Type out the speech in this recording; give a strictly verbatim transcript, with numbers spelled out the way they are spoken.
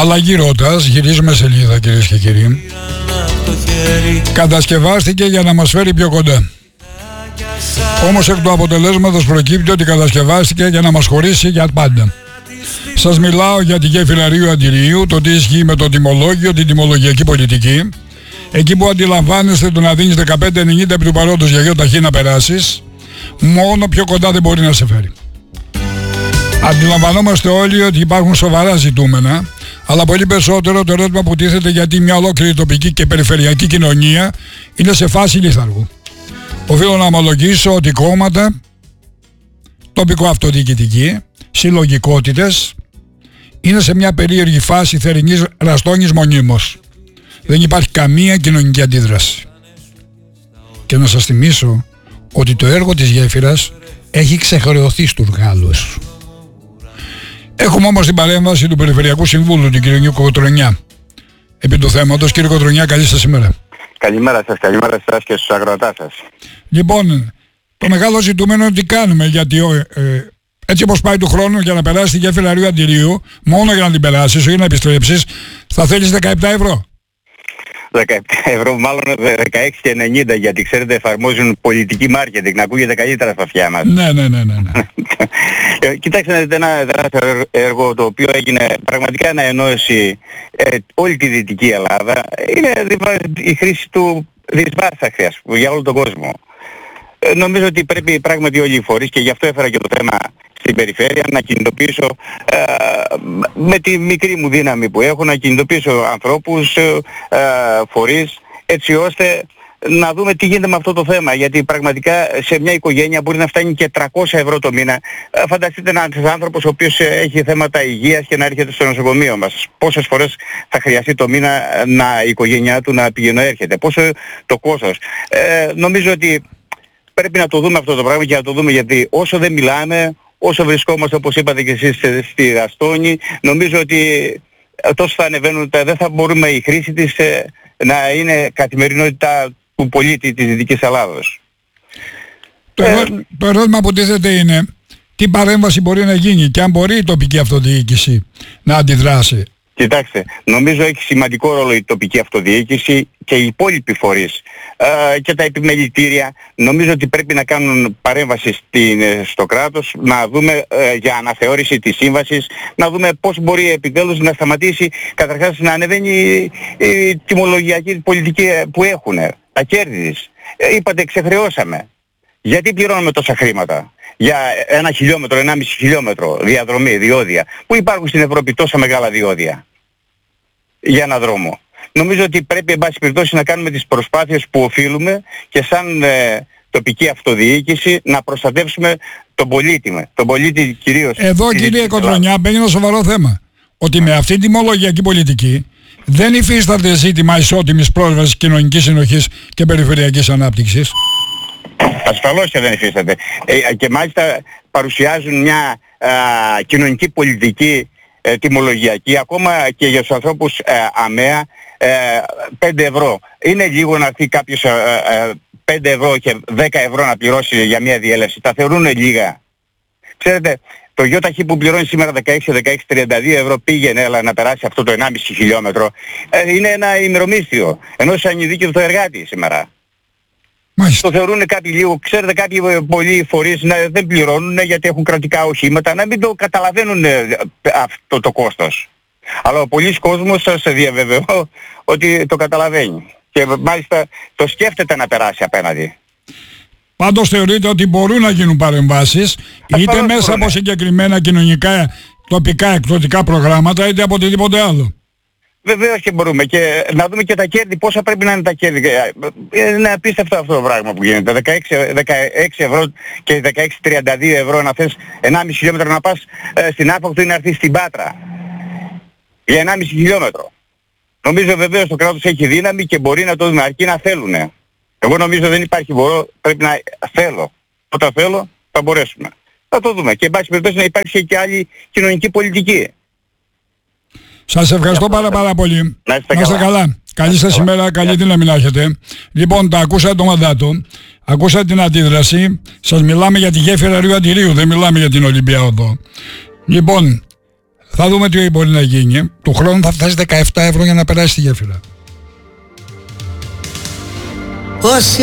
Αλλαγή ρότας, γυρίζουμε σελίδα κυρίες και κύριοι. Κατασκευάστηκε για να μας φέρει πιο κοντά. Όμως εκ του αποτελέσματος προκύπτει ότι κατασκευάστηκε για να μας χωρίσει για πάντα. Σας μιλάω για τη γέφυρα Ρίου Αντιρίου, το τι ισχύει με το τιμολόγιο, την τιμολογιακή πολιτική. Εκεί που αντιλαμβάνεστε το να δίνεις δεκαπέντε ενενήντα επί του παρόντος για γεωταχή να περάσεις, μόνο πιο κοντά δεν μπορεί να σε φέρει. Αντιλαμβανόμαστε όλοι ότι υπάρχουν σοβαρά ζητούμενα, αλλά πολύ περισσότερο το ερώτημα που τίθεται γιατί μια ολόκληρη τοπική και περιφερειακή κοινωνία είναι σε φάση λίθαργου. Οφείλω να ομολογήσω ότι κόμματα, τοπικό αυτοδιοικητική, συλλογικότητες είναι σε μια περίεργη φάση θερινής ραστόνης μονίμως. Δεν υπάρχει καμία κοινωνική αντίδραση. Και να σας θυμίσω ότι το έργο της γέφυρας έχει ξεχρεωθεί στους Γάλλους. Έχουμε όμως την παρέμβαση του Περιφερειακού Συμβούλου, του κ. Κοτρονιά. Επί του θέματος, κύριε Κοτρονιά, καλή σας ημέρα. Καλημέρα σας, καλημέρα σας και στους αγροτάς σας. Λοιπόν, το μεγάλο ζητούμενο είναι τι κάνουμε, γιατί ε, έτσι όπως πάει του χρόνου για να περάσει τη γέφυρα Ρίου Αντιρίου, μόνο για να την περάσεις ή να επιστρέψεις, θα θέλεις δεκαεπτά ευρώ. δεκαεπτά ευρώ, μάλλον δεκαέξι και ενενήντα, γιατί ξέρετε εφαρμόζουν πολιτική marketing, να ακούγεται καλύτερα στα αυτιά μας. Ναι, ναι, ναι, ναι. ναι. Κοιτάξτε, είναι ένα, ένα έργο το οποίο έγινε πραγματικά να ενώσει ε, όλη τη Δυτική Ελλάδα. Είναι η χρήση του δυσβάσταχτης για όλο τον κόσμο. Ε, νομίζω ότι πρέπει πράγματι όλοι οι φορείς, και γι' αυτό έφερα και το θέμα στην περιφέρεια, να κινητοποιήσω ε, με τη μικρή μου δύναμη που έχω, να κινητοποιήσω ανθρώπους, ε, φορείς, έτσι ώστε να δούμε τι γίνεται με αυτό το θέμα, γιατί πραγματικά σε μια οικογένεια μπορεί να φτάνει και τριακόσια ευρώ το μήνα. Φανταστείτε ένας άνθρωπος ο οποίος έχει θέματα υγείας και να έρχεται στο νοσοκομείο μας. Πόσες φορές θα χρειαστεί το μήνα να, η οικογένειά του να πηγαίνει έρχεται, πόσο το κόστος. Ε, νομίζω ότι πρέπει να το δούμε αυτό το πράγμα και να το δούμε, γιατί όσο δεν μιλάμε, όσο βρισκόμαστε, όπως είπατε και εσείς, στη Ραστόνη, νομίζω ότι τόσο θα ανεβαίνουν, δεν θα μπορούμε η χρήση της να είναι καθημερινότητα του πολίτη της Δυτικής Ελλάδος. Το, ε, το ερώτημα που τίθεται είναι τι παρέμβαση μπορεί να γίνει και αν μπορεί η τοπική αυτοδιοίκηση να αντιδράσει. Κοιτάξτε, νομίζω έχει σημαντικό ρόλο η τοπική αυτοδιοίκηση και οι υπόλοιποι φορείς ε, και τα επιμελητήρια. Νομίζω ότι πρέπει να κάνουν παρέμβαση στην, στο κράτος, να δούμε ε, για αναθεώρηση της σύμβασης, να δούμε πώς μπορεί επιτέλους να σταματήσει καταρχάς να ανεβαίνει η, η τιμολογιακή πολιτική που έχουν, τα κέρδη της. Ε, είπατε ξεχρεώσαμε. Γιατί πληρώνουμε τόσα χρήματα για ένα χιλιόμετρο, ενάμιση χιλιόμετρο διαδρομή, διόδια, που υπάρχουν στην Ευρώπη τόσα μεγάλα διόδια για ένα δρόμο. Νομίζω ότι πρέπει εν πάση περιπτώσει να κάνουμε τις προσπάθειες που οφείλουμε και σαν ε, τοπική αυτοδιοίκηση να προστατεύσουμε τον πολίτη, τον πολίτη κυρίως. Εδώ κύριε Κοτρονιά μπαίνει ένα σοβαρό θέμα, ότι με αυτή τη τιμολογιακή πολιτική δεν υφίσταται ζήτημα ισότιμης πρόσβασης κοινωνικής συνοχής και περιφερειακής ανάπτυξης. Ασφαλώς και δεν υφίσταται. Ε, και μάλιστα παρουσιάζουν μια α, κοινωνική πολιτική ε, τιμολογιακή, ακόμα και για τους ανθρώπους ε, ΑΜΕΑ, ε, πέντε ευρώ. Είναι λίγο να έρθει κάποιος ε, ε, πέντε ευρώ και δέκα ευρώ να πληρώσει για μια διέλευση. Τα θεωρούν λίγα. Ξέρετε, το γεωταχή που πληρώνει σήμερα δεκαέξι δεκαέξι τριάντα δύο ευρώ πήγαινε έλα, να περάσει αυτό το ενάμιση χιλιόμετρο. Ε, είναι ένα ημερομίσθιο, ενώ σαν ειδίκιο το εργάτη σήμερα. Μάλιστα. Το θεωρούν κάποιοι λίγο, ξέρετε, κάποιοι πολλοί φορείς να, δεν πληρώνουν γιατί έχουν κρατικά οχήματα, να μην το καταλαβαίνουν αυτό το κόστος. Αλλά ο πολλής κόσμος, σας διαβεβαιώ ότι το καταλαβαίνει. Και μάλιστα το σκέφτεται να περάσει απέναντι. Πάντως θεωρείτε ότι μπορούν να γίνουν παρεμβάσεις, είτε μέσα μπορούν. Από συγκεκριμένα κοινωνικά, τοπικά, εκδοτικά προγράμματα, είτε από οτιδήποτε άλλο. Βεβαίως και μπορούμε, και να δούμε και τα κέρδη, πόσα πρέπει να είναι τα κέρδη. Είναι απίστευτο αυτό το πράγμα που γίνεται. δεκαέξι, δεκαέξι ευρώ και δεκαέξι τριάντα δύο ευρώ να θες ενάμιση χιλιόμετρο να πας ε, στην Άφοκτο ή να έρθεις στην Πάτρα. Για ενάμιση χιλιόμετρο. Νομίζω βεβαίως το κράτος έχει δύναμη και μπορεί να το δούμε, αρκεί να θέλουνε. Εγώ νομίζω δεν υπάρχει μπορώ, πρέπει να θέλω. Όταν θέλω θα μπορέσουμε. Θα το δούμε και εν πάση περιπτώσει να υπάρξει και άλλη κοινωνική πολιτική. Σας ευχαριστώ πάρα πάρα πολύ. Να είστε καλά. καλά. καλά. Καλή σας ημέρα, καλή δύναμη να έχετε. Λοιπόν, τα ακούσατε το μαντάτο, ακούσατε την αντίδραση. Σας μιλάμε για τη γέφυρα Ρίου Αντιρίου, δεν μιλάμε για την Ολυμπιάδο. Λοιπόν, Θα δούμε τι μπορεί να γίνει. Του χρόνου θα φτάσει δεκαεπτά ευρώ για να περάσει τη γέφυρα.